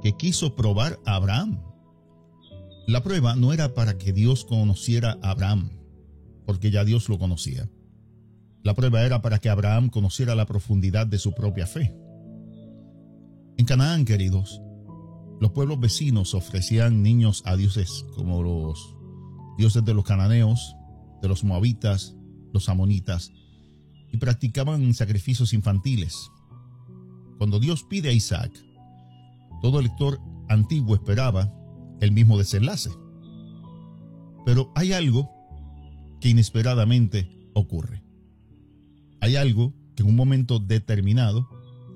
que quiso probar a Abraham. La prueba no era para que Dios conociera a Abraham, porque ya Dios lo conocía. La prueba era para que Abraham conociera la profundidad de su propia fe. En Canaán, queridos, los pueblos vecinos ofrecían niños a dioses como los dioses de los cananeos, de los moabitas, los amonitas, y practicaban sacrificios infantiles. Cuando Dios pide a Isaac, todo lector antiguo esperaba el mismo desenlace. Pero hay algo que inesperadamente ocurre. Hay algo que en un momento determinado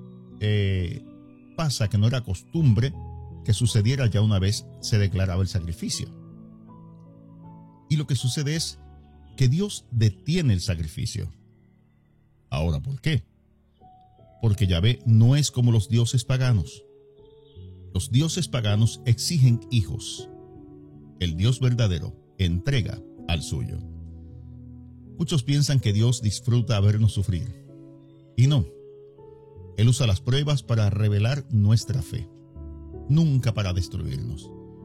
pasa que no era costumbre que sucediera ya una vez se declaraba el sacrificio. Y lo que sucede es que Dios detiene el sacrificio. Ahora, ¿por qué? Porque Yahvé no es como los dioses paganos. Los dioses paganos exigen hijos. El Dios verdadero entrega al suyo. Muchos piensan que Dios disfruta vernos sufrir. Y no. Él usa las pruebas para revelar nuestra fe, nunca para destruirnos.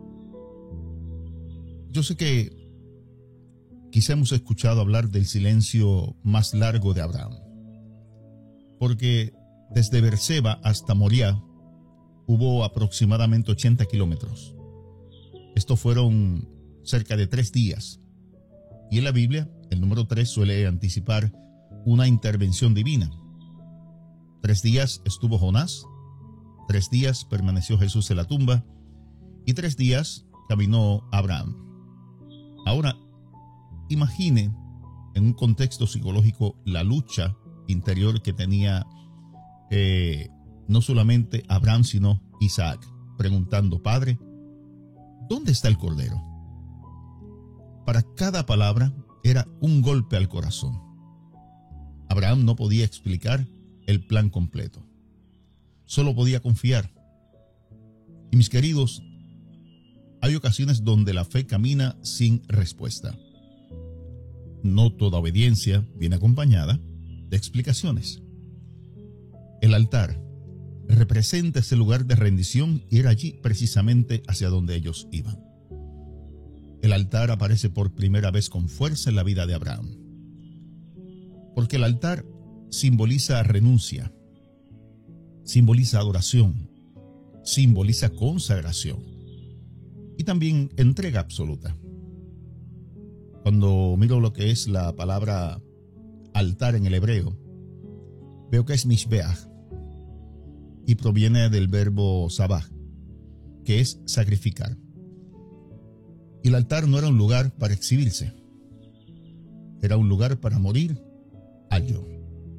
Yo sé que quizá hemos escuchado hablar del silencio más largo de Abraham, porque desde Berseba hasta Moriah hubo aproximadamente 80 kilómetros. Estos fueron cerca de 3 días. Y en la Biblia, el número 3 suele anticipar una intervención divina. 3 días estuvo Jonás, 3 días permaneció Jesús en la tumba y 3 días caminó Abraham. Ahora, imagine en un contexto psicológico la lucha interior que tenía no solamente Abraham sino Isaac, preguntando: Padre, ¿dónde está el cordero? Para cada palabra era un golpe al corazón. Abraham no podía explicar el plan completo, solo podía confiar. Y mis queridos, hay ocasiones donde la fe camina sin respuesta. No toda obediencia viene acompañada de explicaciones. El altar representa ese lugar de rendición y era allí precisamente hacia donde ellos iban. El altar aparece por primera vez con fuerza en la vida de Abraham, porque el altar simboliza renuncia, simboliza adoración, simboliza consagración y también entrega absoluta. Cuando miro lo que es la palabra altar en el hebreo, veo que es mishbeach y proviene del verbo sabach, que es sacrificar. Y el altar no era un lugar para exhibirse, era un lugar para morir al yo.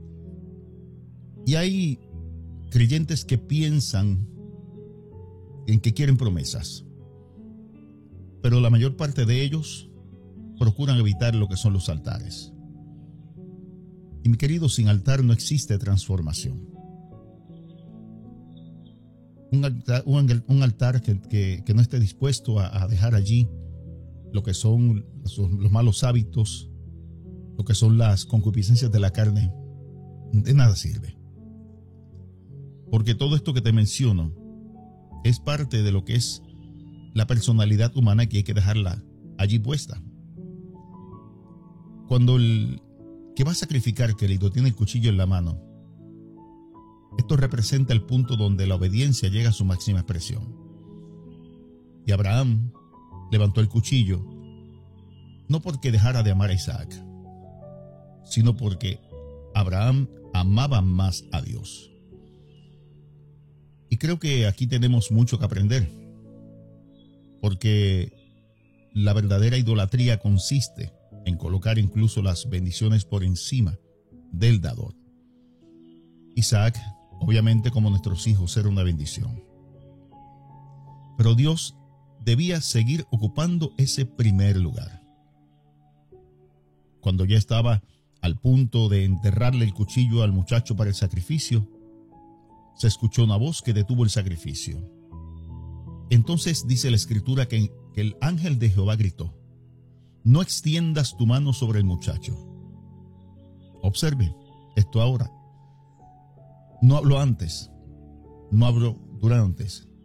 Y hay creyentes que piensan en que quieren promesas, pero la mayor parte de ellos procuran evitar lo que son los altares. Y mi querido, sin altar no existe transformación. Un altar que no esté dispuesto a dejar allí lo que son los malos hábitos, lo que son las concupiscencias de la carne, de nada sirve. Porque todo esto que te menciono es parte de lo que es la personalidad humana que hay que dejarla allí puesta. Cuando el que va a sacrificar, querido, tiene el cuchillo en la mano, esto representa el punto donde la obediencia llega a su máxima expresión. Y Abraham levantó el cuchillo, no porque dejara de amar a Isaac, sino porque Abraham amaba más a Dios. Y creo que aquí tenemos mucho que aprender, porque la verdadera idolatría consiste en colocar incluso las bendiciones por encima del dador. Isaac, obviamente, como nuestros hijos, era una bendición. Pero Dios debía seguir ocupando ese primer lugar. Cuando ya estaba al punto de enterrarle el cuchillo al muchacho para el sacrificio, se escuchó una voz que detuvo el sacrificio. Entonces dice la Escritura que el ángel de Jehová gritó: no extiendas tu mano sobre el muchacho. Observe esto ahora. No habló antes, no habló durante,